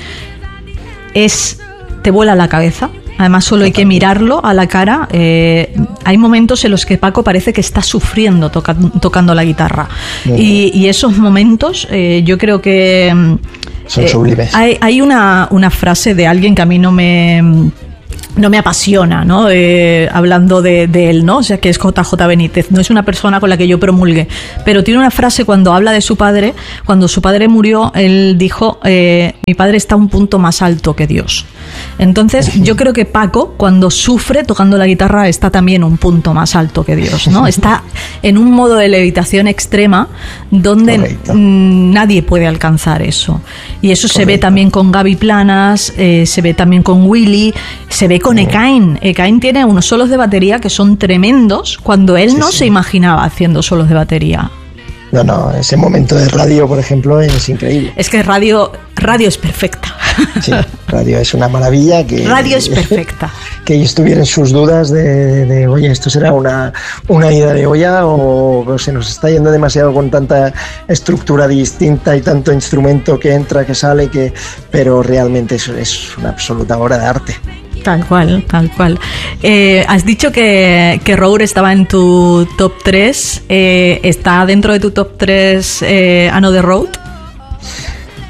te vuela la cabeza. Además solo hay que mirarlo a la cara. Hay momentos en los que Paco parece que está sufriendo tocando la guitarra. Y esos momentos yo creo que son sublimes. Hay una frase de alguien que a mí no me apasiona, ¿no? Hablando de él, ¿no? O sea, que es JJ Benítez. No es una persona con la que yo promulgue, pero tiene una frase cuando habla de su padre. Cuando su padre murió, él dijo: mi padre está a un punto más alto que Dios. Entonces, yo creo que Paco, cuando sufre tocando la guitarra, está también un punto más alto que Dios, ¿no? Está en un modo de levitación extrema donde nadie puede alcanzar eso. Y eso se ve también con Gaby Planas, se ve también con Willy, se ve con Ekain. Ekain tiene unos solos de batería que son tremendos cuando él no se imaginaba haciendo solos de batería. No, ese momento de Radio, por ejemplo, es increíble. Es que Radio es perfecta. Sí, Radio es una maravilla. Radio es perfecta. Que ellos tuvieran sus dudas de oye, ¿esto será una ida de olla o se nos está yendo demasiado con tanta estructura distinta y tanto instrumento que entra, que sale, pero realmente es una absoluta obra de arte. Tal cual. Has dicho que Roar estaba en tu top 3. ¿Está dentro de tu top 3 Another Road?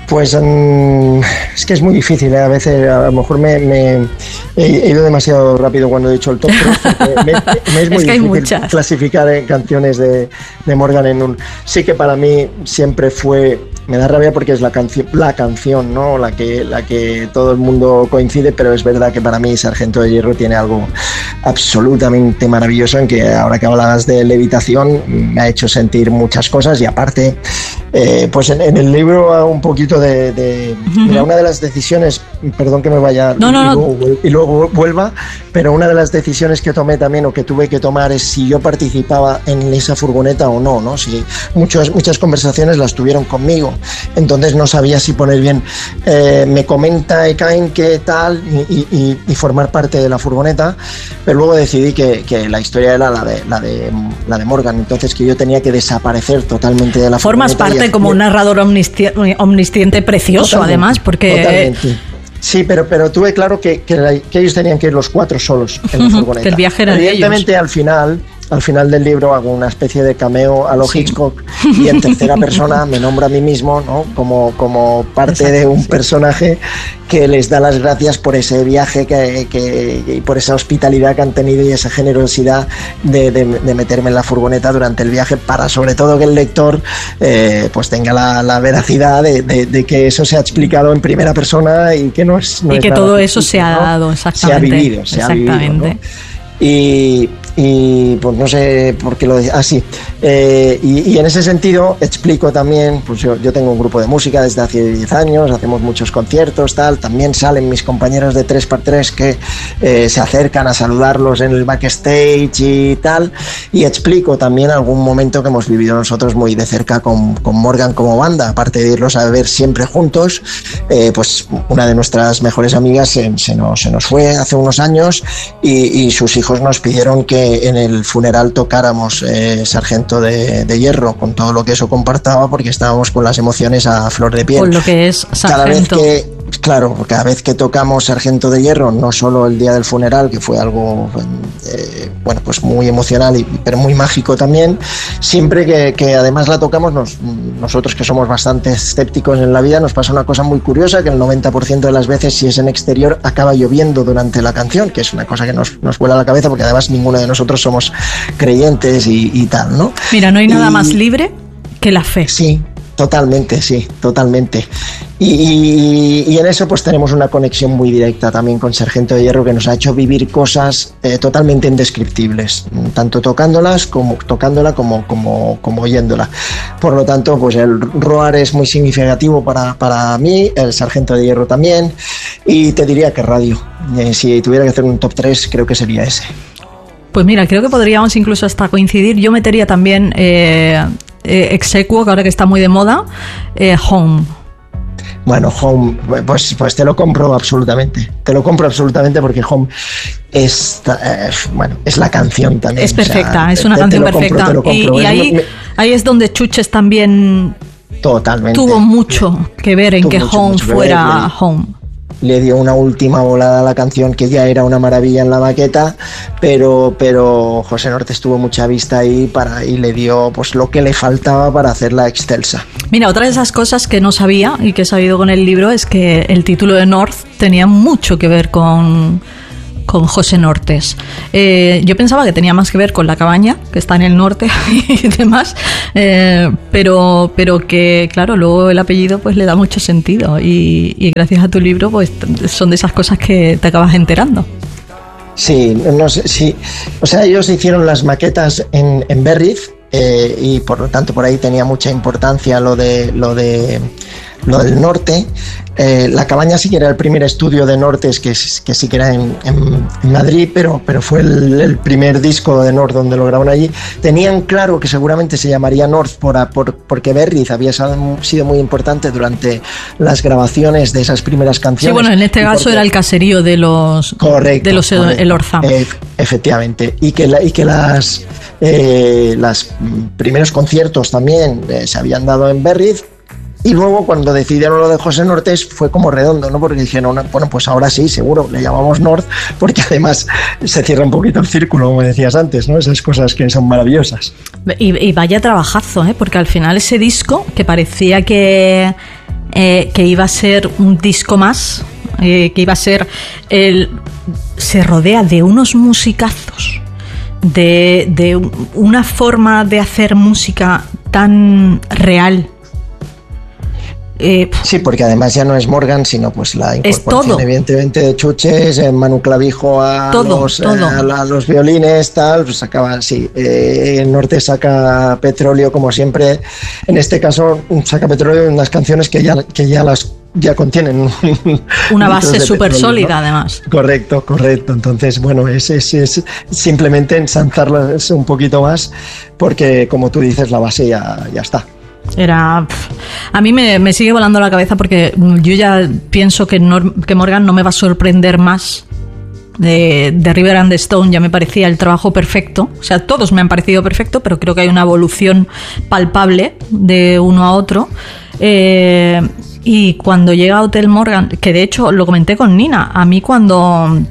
Pues es que es muy difícil, ¿eh? A veces a lo mejor me he ido demasiado rápido cuando he dicho el top 3, porque me es muy difícil clasificar canciones de Morgan en un... Sí que para mí siempre fue... Me da rabia porque es la canción, ¿no? La que todo el mundo coincide, pero es verdad que para mí Sargento de Hierro tiene algo absolutamente maravilloso, en que ahora que hablabas de levitación me ha hecho sentir muchas cosas, y aparte pues en el libro hago un poquito mira, una de las decisiones, perdón que me vaya y luego vuelva, pero una de las decisiones que tomé también, o que tuve que tomar, es si yo participaba en esa furgoneta o no, ¿no? Si muchas conversaciones las tuvieron conmigo, entonces no sabía si poner bien me comenta Ekain qué tal y formar parte de la furgoneta, pero luego decidí que la historia era la de Morgan, entonces que yo tenía que desaparecer totalmente de la Formas furgoneta. Parte como un narrador omnisciente precioso, totalmente, además, porque... Totalmente. Sí, pero tuve claro que ellos tenían que ir los 4 solos en la furgoneta. Que el viaje era evidentemente, de ellos. Al final del libro hago una especie de cameo a lo Hitchcock, y en tercera persona me nombro a mí mismo, ¿no? como parte de un personaje que les da las gracias por ese viaje y por esa hospitalidad que han tenido, y esa generosidad de meterme en la furgoneta durante el viaje, para sobre todo que el lector pues tenga la veracidad de que eso se ha explicado en primera persona, y que no es y que nada todo difícil, eso se ha dado, exactamente. Se ha vivido, ¿no? Y pues no sé por qué lo decía. Y en ese sentido explico también, pues yo tengo un grupo de música desde hace 10 años, hacemos muchos conciertos, también salen mis compañeros de 3x3 que se acercan a saludarlos en el backstage y tal, y explico también algún momento que hemos vivido nosotros muy de cerca con Morgan como banda, aparte de irlos a ver siempre juntos. Pues una de nuestras mejores amigas se nos fue hace unos años, y sus hijos nos pidieron que en el funeral tocáramos Sargento de Hierro, con todo lo que eso comportaba, porque estábamos con las emociones a flor de piel. Con lo que es Sargento. Cada vez que tocamos Sargento de Hierro, no solo el día del funeral, que fue algo pues muy emocional pero muy mágico también, siempre que además la tocamos, nosotros que somos bastante escépticos en la vida, nos pasa una cosa muy curiosa, que el 90% de las veces, si es en exterior, acaba lloviendo durante la canción, que es una cosa que nos vuela la cabeza, porque además ninguno de nosotros somos creyentes y tal, ¿no? Mira, no hay nada más libre que la fe. Sí, totalmente. Y en eso pues tenemos una conexión muy directa también con Sargento de Hierro, que nos ha hecho vivir cosas totalmente indescriptibles, tanto tocándola como oyéndola. Por lo tanto, pues el Roar es muy significativo para mí, el Sargento de Hierro también, y te diría que Radio. Si tuviera que hacer un top 3, creo que sería ese. Pues mira, creo que podríamos incluso hasta coincidir. Yo metería también exequo, que ahora que está muy de moda, Home. Bueno, Home, pues te lo compro absolutamente. Porque Home es la canción también. Es perfecta, es una canción perfecta. Te lo compro. Y ahí es donde Chuches también totalmente tuvo mucho que ver en que Home fuera Home. Le dio una última volada a la canción, que ya era una maravilla en la maqueta, pero José Nortes tuvo mucha vista ahí y le dio pues lo que le faltaba para hacerla excelsa. Mira, otra de esas cosas que no sabía y que he sabido con el libro es que el título de North tenía mucho que ver con José Nortes. Yo pensaba que tenía más que ver con la cabaña, que está en el norte y demás, pero que, claro, luego el apellido pues le da mucho sentido, y gracias a tu libro pues son de esas cosas que te acabas enterando. Sí, no sé, sí. O sea, ellos hicieron las maquetas en Berriz, y por lo tanto por ahí tenía mucha importancia lo del norte. La cabaña sí que era el primer estudio de Nortes, que sí que era en Madrid, pero fue el primer disco de North donde lo grabaron allí. Tenían claro que seguramente se llamaría North porque Berriz había sido muy importante durante las grabaciones de esas primeras canciones. Sí, bueno, en este caso era el caserío de los Elorza. Efectivamente, y que las primeros conciertos también se habían dado en Berriz. Y luego cuando decidieron lo de José Nortes fue como redondo, ¿no? Porque dijeron, bueno, pues ahora sí, seguro, le llamamos North, porque además se cierra un poquito el círculo, como decías antes, ¿no? Esas cosas que son maravillosas. Y vaya trabajazo, ¿eh? Porque al final ese disco, que parecía que que iba a ser un disco más, que iba a ser se rodea de unos musicazos, de una forma de hacer música tan real. Sí, porque además ya no es Morgan, sino pues la incorporación evidentemente de chuches, Manu Clavijo a los violines, tal, pues sacaba, sí, Norte saca Petróleo como siempre, en este caso saca Petróleo en unas canciones que ya contienen una base súper sólida, ¿no? Además. Correcto. Entonces, bueno, es simplemente ensanzarlas un poquito más, porque como tú dices, la base ya está. A mí me sigue volando la cabeza, porque yo ya pienso que Morgan no me va a sorprender más. De River and the Stone ya me parecía el trabajo perfecto, o sea, todos me han parecido perfecto, pero creo que hay una evolución palpable de uno a otro. Y cuando llega Hotel Morgan, que de hecho lo comenté con Nina, a mí cuando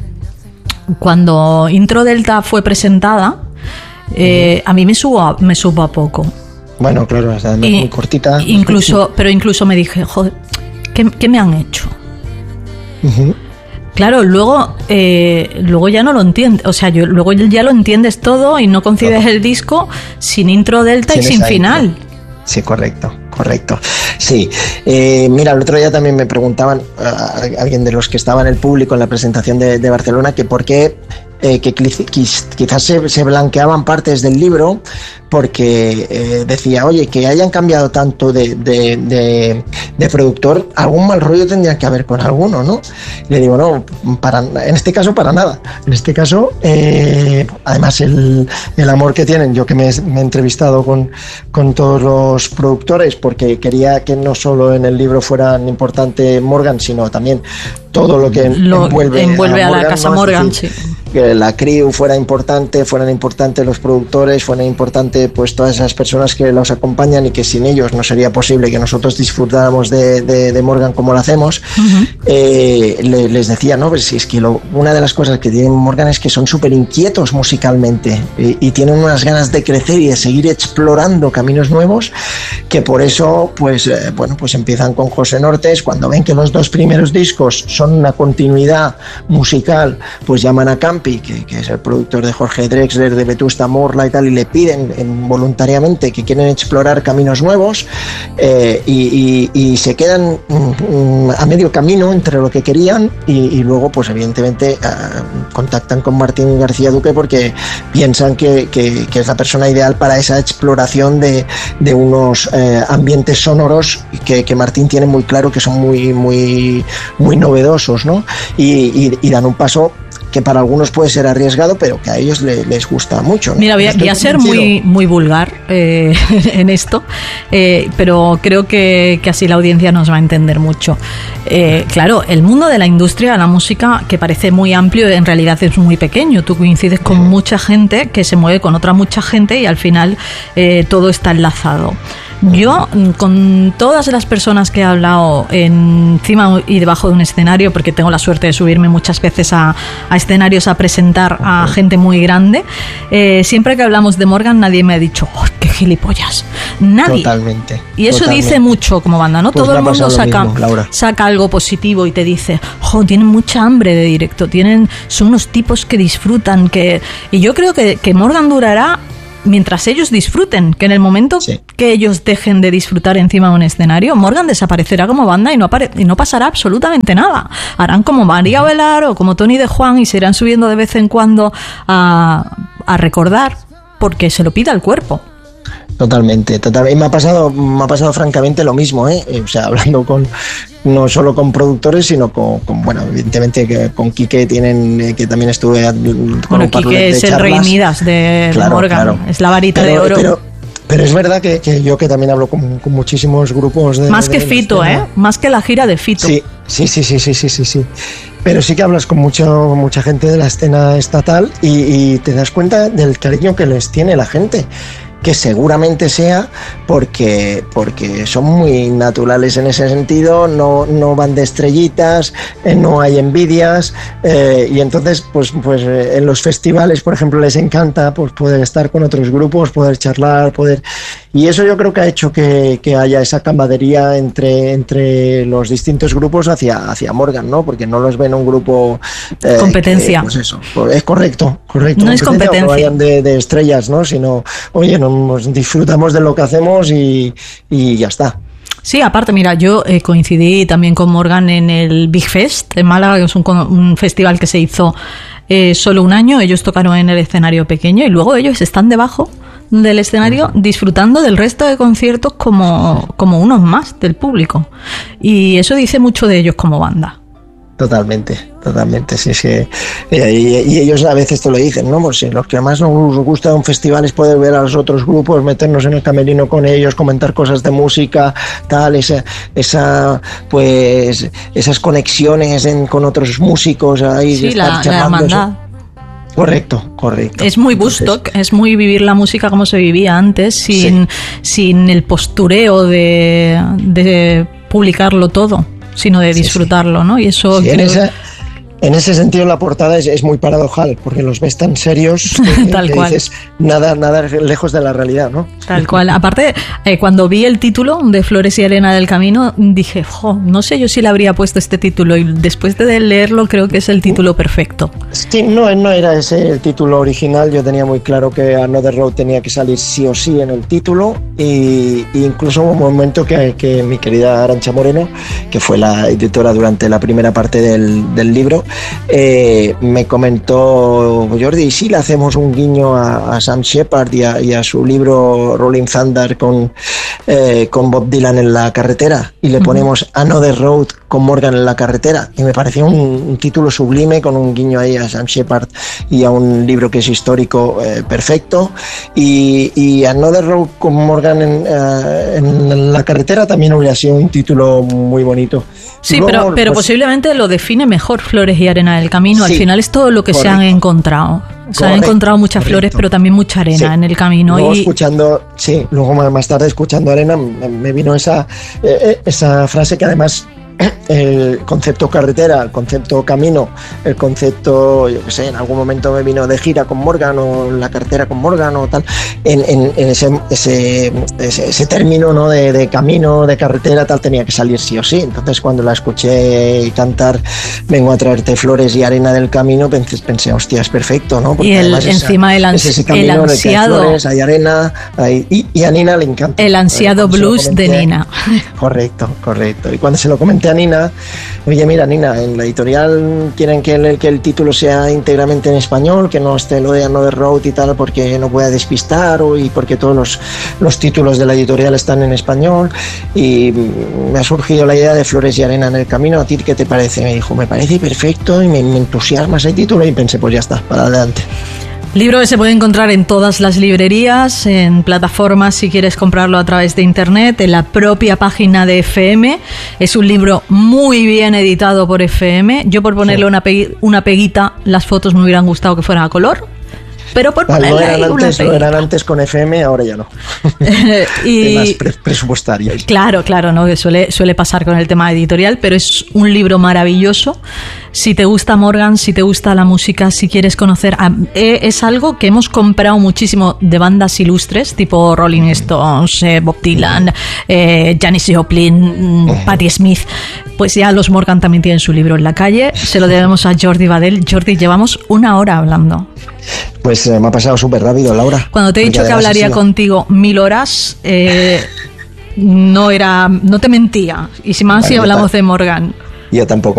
Intro Delta fue presentada, a mí me supo a poco. Bueno, claro, es muy cortita. Pero incluso me dije, joder, ¿qué me han hecho? Uh-huh. Claro, luego ya no lo entiendes, o sea, luego ya lo entiendes todo y no concibes el disco sin Intro Delta y sin final. Sí, correcto. Sí, mira, el otro día también me preguntaban alguien de los que estaba en el público en la presentación de Barcelona, que por qué que quizás se blanqueaban partes del libro, porque decía, oye, que hayan cambiado tanto de productor, algún mal rollo tendría que haber con alguno, ¿no? Y le digo, no, en este caso para nada. En este caso, además el amor que tienen, yo que me he entrevistado con todos los productores, porque quería que no solo en el libro fueran importante Morgan, sino también todo lo que envuelve a Morgan, la casa, ¿no? Morgan, decir, sí. Que la crew fueran importantes los productores, fueran importantes pues todas esas personas que los acompañan, y que sin ellos no sería posible que nosotros disfrutáramos de Morgan como lo hacemos. Uh-huh. Les decía, ¿no? Pues es que una de las cosas que tienen Morgan es que son súper inquietos musicalmente, y tienen unas ganas de crecer y de seguir explorando caminos nuevos, que por eso pues empiezan con José Nortes. Cuando ven que los 2 primeros discos son una continuidad musical, pues llaman a Campi, que es el productor de Jorge Drexler, de Vetusta Morla y tal, y le piden voluntariamente que quieren explorar caminos nuevos, y se quedan a medio camino entre lo que querían y luego pues evidentemente contactan con Martín García Duque, porque piensan que es la persona ideal para esa exploración de unos ambientes sonoros que Martín tiene muy claro que son muy, muy, muy novedosos, ¿no? Y dan un paso que para algunos puede ser arriesgado, pero que a ellos les gusta mucho, ¿no? Mira, voy a ser muy, muy vulgar en esto, pero creo que así la audiencia nos va a entender mucho. Claro, el mundo de la industria de la música, que parece muy amplio, en realidad es muy pequeño. Tú coincides con mucha gente que se mueve con otra mucha gente, y al final todo está enlazado. Yo, con todas las personas que he hablado encima y debajo de un escenario, porque tengo la suerte de subirme muchas veces a escenarios a presentar a gente muy grande, siempre que hablamos de Morgan nadie me ha dicho, ¡oh, qué gilipollas! Nadie. Totalmente. Y eso dice mucho como banda, ¿no? Pues todo el mundo saca algo positivo y te dice, ¡oh, tienen mucha hambre de directo! Son unos tipos que disfrutan, y yo creo que Morgan durará mientras ellos disfruten, que en el momento que ellos dejen de disfrutar encima de un escenario, Morgan desaparecerá como banda y no pasará absolutamente nada. Harán como María Velar o como Tony de Juan y se irán subiendo de vez en cuando a recordar, porque se lo pida el cuerpo. Totalmente. Y me ha pasado francamente lo mismo, o sea, hablando no solo con productores, sino con bueno, evidentemente con Quique que también estuve con un par de charlas. Quique es el Rey Midas de Morgan, claro. Es la varita de oro. Pero es verdad que yo, que también hablo con muchísimos grupos más que Fito, más que la gira de Fito. Sí. Pero sí que hablas con mucha gente de la escena estatal y te das cuenta del cariño que les tiene la gente. que seguramente sea porque son muy naturales en ese sentido, no van de estrellitas, no hay envidias, y entonces pues en los festivales, por ejemplo, les encanta pues poder estar con otros grupos, poder charlar, y eso yo creo que ha hecho que haya esa camaradería entre los distintos grupos hacia Morgan, ¿no? Porque no los ven un grupo competencia. Pues eso, es correcto. No es competencia. No vayan de estrellas, ¿no? Sino, oye, nos disfrutamos de lo que hacemos y ya está. Sí, aparte, mira, yo coincidí también con Morgan en el Big Fest en Málaga, que es un festival que se hizo solo un año. Ellos tocaron en el escenario pequeño y luego ellos están debajo del escenario disfrutando del resto de conciertos como unos más del público. Y eso dice mucho de ellos como banda. Totalmente, sí. Y ellos a veces te lo dicen, ¿no? Pues lo que más nos gusta de un festival es poder ver a los otros grupos, meternos en el camerino con ellos, comentar cosas de música, tal, esas conexiones con otros músicos ahí. Sí, la hermandad. Correcto. Es muy Woodstock, es muy vivir la música como se vivía antes, sin el postureo de publicarlo todo, sino de disfrutarlo, ¿no? Y eso en ese sentido la portada es muy paradojal, porque los ves tan serios Tal cual. Dices nada lejos de la realidad, ¿no? Tal cual. Aparte, cuando vi el título de Flores y Arena del Camino, dije, no sé yo si le habría puesto este título, y después de leerlo creo que es el título perfecto. Sí, no era ese el título original. Yo tenía muy claro que Another Road tenía que salir sí o sí en el título, y incluso hubo un momento que mi querida Arantxa Moreno, que fue la editora durante la primera parte del libro, me comentó: Jordi, ¿y si le hacemos un guiño a Sam Shepard y a su libro Rolling Thunder con Bob Dylan en la carretera, y le ponemos Another Road con Morgan en la carretera? Y me pareció un título sublime, con un guiño ahí a Sam Shepard y a un libro que es histórico, perfecto. Y Another Road con Morgan en la carretera también hubiera sido un título muy bonito. Sí, luego, pero posiblemente lo define mejor Flores y Arena del Camino. Sí, al final es todo lo que se han encontrado. Se han encontrado muchas flores, pero también mucha arena en el camino. Luego más tarde, escuchando Arena, me vino esa frase que además el concepto carretera, el concepto camino, el concepto, yo qué sé, en algún momento me vino de gira con Morgan, o en la carretera con Morgan, o tal, en ese término, ¿no? de camino, de carretera, tal, tenía que salir sí o sí. Entonces, cuando la escuché cantar Vengo a traerte flores y arena del camino, pensé, hostia, es perfecto, ¿no? Porque y encima el ansiado, hay flores, hay arena, y a Nina le encanta el ansiado blues de Nina. Correcto. Y cuando se lo comenté a Nina, oye, mira, Nina, en la editorial quieren que el título sea íntegramente en español, que no esté lo de Another Road y tal, porque no pueda despistar, y porque todos los títulos de la editorial están en español. Y me ha surgido la idea de Flores y Arena en el Camino. ¿A ti qué te parece? Me dijo, me parece perfecto, y me entusiasma ese título, y pensé, pues ya está, para adelante. Libro que se puede encontrar en todas las librerías, en plataformas si quieres comprarlo a través de internet, en la propia página de FM. Es un libro muy bien editado por FM. Yo, por ponerle una peguita, las fotos me hubieran gustado que fueran a color, pero por ponerle lo eran antes con FM, ahora ya no. Temas presupuestarios. Claro, no, que suele pasar con el tema editorial, pero es un libro maravilloso. Si te gusta Morgan, si te gusta la música, si quieres conocer, es algo que hemos comprado muchísimo de bandas ilustres, tipo Rolling Stones, Bob Dylan, Janis Joplin, Patti Smith. Pues ya los Morgan también tienen su libro en la calle. Se lo debemos a Jordi Badell. Jordi, llevamos 1 hora hablando. Pues me ha pasado súper rápido, Laura. Cuando te he dicho que hablaría contigo 1000 horas, no te mentía. Y si más, si hablamos de Morgan. Yo tampoco